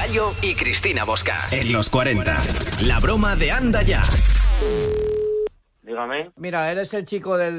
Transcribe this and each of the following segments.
Pelayo y Cristina Bosca. En los 40. La broma de Anda Ya. Dígame. Mira, eres el chico del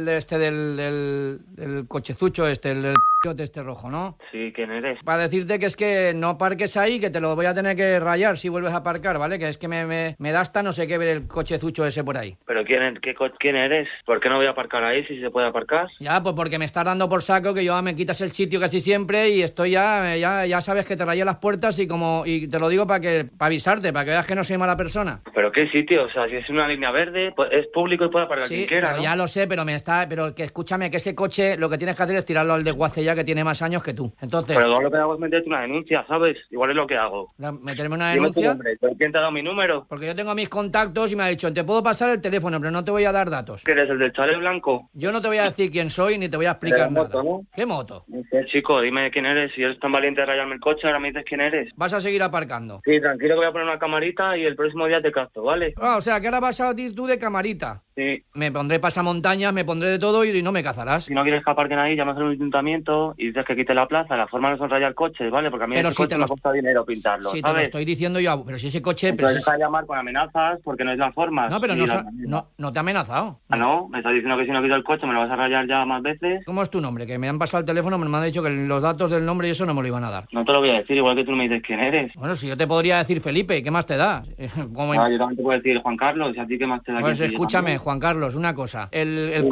cochezucho el del este rojo, ¿no? Sí, ¿quién eres? Para decirte que es que no aparques ahí, que te lo voy a tener que rayar si vuelves a aparcar, ¿vale? Que es que me da hasta no sé qué ver el cochezucho ese por ahí. ¿Pero quién eres? ¿Por qué no voy a aparcar ahí si se puede aparcar? Ya, pues porque me estás dando por saco que yo me quitas el sitio casi siempre y estoy ya sabes que te rayé las puertas y te lo digo para avisarte, para que veas que no soy mala persona. ¿Pero qué sitio? O sea, si es una línea verde, pues es público y puede aparcar quien quiera, pero ¿no? ya lo sé, pero que escúchame, que ese coche lo que tienes que hacer es tirarlo al desguace ya, que tiene más años que tú. Entonces, pero igual lo que hago es meterte una denuncia, ¿sabes? Igual es lo que hago. ¿meterme una Dime tu denuncia? nombre. ¿Quién te ha dado mi número? Porque yo tengo mis contactos y me ha dicho, te puedo pasar el teléfono, pero no te voy a dar datos. ¿Que eres el del chalet blanco? Yo no te voy a decir quién soy ni te voy a explicar nada. Moto, ¿no? ¿Qué moto? No sé, chico, dime quién eres. Si eres tan valiente de rayarme el coche, ahora me dices quién eres. Vas a seguir aparcando. Sí, tranquilo que voy a poner una camarita y el próximo día te capto, ¿vale? O sea, que ahora vas a ir tú de camarita. Sí. Me pondré pasamontañas, me pondré de todo y no me cazarás. Si no quieres que aparquen ahí, llamas al ayuntamiento y dices que quite la plaza. La forma no son rayar coches, ¿vale? Porque a mí Pero ese si coche te me cuesta dinero pintarlo, Sí, ¿sabes? te lo estoy diciendo yo, pero si ese coche... Pero deja de llamar con amenazas porque no es la forma. No, pero Sí, no te ha amenazado. Ah, ¿no? Me estás diciendo que si no quito el coche me lo vas a rayar ya más veces. ¿Cómo es tu nombre? Que me han pasado el teléfono, me han dicho que los datos del nombre y eso no me lo iban a dar. No te lo voy a decir, igual que tú no me dices quién eres. Bueno, si yo te podría decir Felipe, ¿qué más te da? Como... Ah, yo también te puedo decir Juan Carlos, ¿y a ti qué más te da? Pues escúchame, Juan Carlos, una cosa. El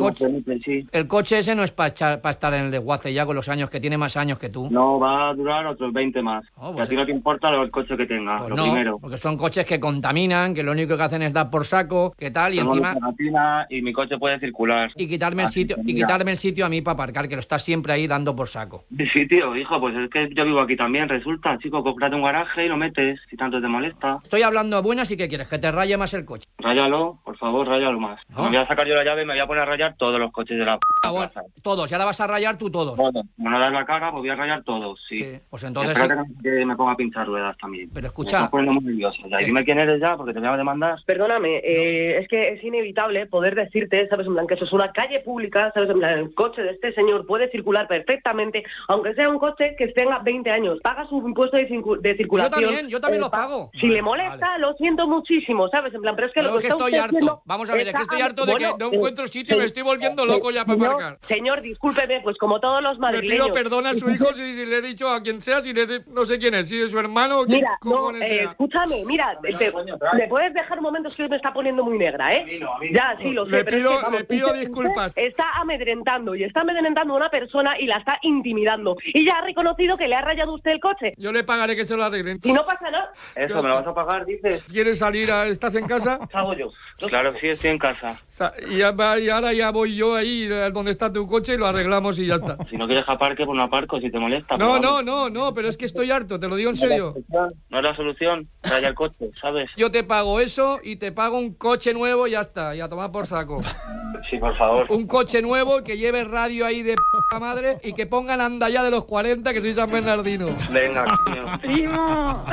coche ese no es para estar en el desguace ya con los años, que tiene más años que tú. No, va a durar otros 20 más. Pues y a ti no te importa el coche que tenga, pues lo no, primero. porque son coches que contaminan, que lo único que hacen es dar por saco, que tal, y tengo encima... Y mi coche puede circular. Y quitarme el sitio a mí para aparcar, que lo estás siempre ahí dando por saco. Sí, tío, hijo, pues es que yo vivo aquí también, resulta, chico, cómprate un garaje y lo metes, si tanto te molesta. Estoy hablando a buenas y ¿qué quieres? Que te raye más el coche. Ráyalo, por favor, ráyalo más. ¿No? Me voy a sacar yo la llave y me voy a poner a rayar todos los coches de la Bueno, plaza. todos, y ahora vas a rayar tú todos. Todos. Me van a dar la cara, pues voy a rayar todos, sí. Pues entonces... Espero que me ponga a pinchar ruedas también. Pero Me escucha... estás poniendo muy nervioso. Ya, y dime quién eres ya, porque te voy a demandar. Perdóname, es que es inevitable poder decirte, ¿sabes? En plan, que eso es una calle pública, ¿sabes? En plan, el coche de este señor puede circular perfectamente, aunque sea un coche que tenga 20 años. Paga su impuesto de circulación. Yo también lo pago. Si le molesta, lo siento muchísimo, ¿sabes? En plan, pero es que Pero lo es que que está estoy usted haciendo... harto. Vamos a ver, es que estoy harto de que no encuentro sitio y me estoy volviendo loco ya para aparcar. Señor, discúlpeme, pues como todos los Le madrileños... pido perdón a su hijo si le he dicho a quien sea, no sé quién es, si es su hermano o quién. Mira, no, escúchame, mira, ¿me puedes dejar un momento? Es que me está poniendo muy negra, ¿eh? Ya, sí, lo sé. Le pido disculpas. Está amedrentando a una persona y la está intimidando. Y ya ha reconocido que le ha rayado usted el coche. Yo le pagaré que se lo arreglen. Y no pasa nada. Eso, ¿me lo vas a pagar, dices? ¿Quieres salir? ¿Estás en casa? Hago yo. Claro, sí, estoy en casa. Y ahora ya voy yo ahí donde está tu coche y lo arreglamos y ya está. Si no quieres que aparque, pues no aparco, si te molesta. No, pero es que estoy harto, te lo digo en serio. No es la solución, raya el coche, ¿sabes? Yo te pago eso y te pago un coche nuevo y ya está, y a tomar por saco. Sí, por favor. Un coche nuevo que lleve radio ahí de p*** madre y que pongan Anda Ya de los 40, que soy San Bernardino. Venga, coño. ¡Primo!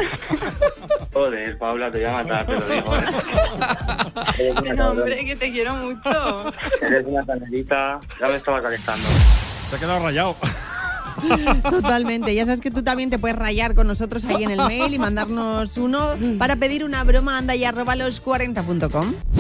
Joder, Paula, te voy a matar, te lo digo, No, hombre, que te quiero mucho. Eres una canelita, ya me estaba calentando. Se ha quedado rayado. Totalmente, ya sabes que tú también te puedes rayar con nosotros ahí en el mail y mandarnos uno para pedir una broma a andaya@los40.com.